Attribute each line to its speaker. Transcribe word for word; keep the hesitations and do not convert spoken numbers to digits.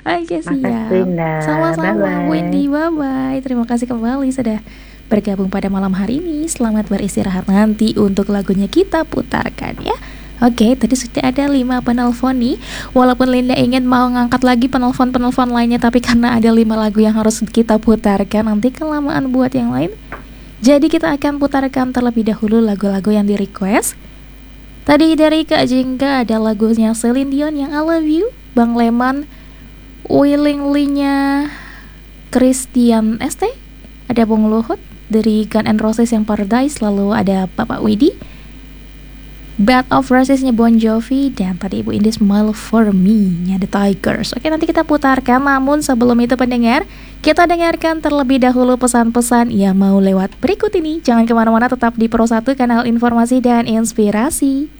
Speaker 1: Oke,
Speaker 2: Makasih
Speaker 1: siap.
Speaker 2: Linda.
Speaker 1: Sama-sama
Speaker 2: Bye-bye.
Speaker 1: Windy, bye-bye. Terima kasih kembali sudah bergabung pada malam hari ini. Selamat beristirahat, nanti untuk lagunya kita putarkan ya. Oke, tadi sudah ada lima penelpon nih. Walaupun Linda ingin mau ngangkat lagi penelpon-penelpon lainnya, tapi karena ada lima lagu yang harus kita putarkan, nanti kelamaan buat yang lain. Jadi kita akan putarkan terlebih dahulu lagu-lagu yang di request. Tadi dari Kak Jengga ada lagunya Celine Dion yang I Love You, Bang Leman, Willingly-nya Christian S T, ada Bung Luhut dari Guns N' Roses yang Paradise, lalu ada Bapak Widi, Bad of Roses-nya Bon Jovi, dan tadi Ibu Indi Smile For Me-nya The Tigers. Oke, nanti kita putarkan, namun sebelum itu pendengar, kita dengarkan terlebih dahulu pesan-pesan yang mau lewat berikut ini. Jangan kemana-mana, tetap di Pro satu, kanal informasi dan inspirasi.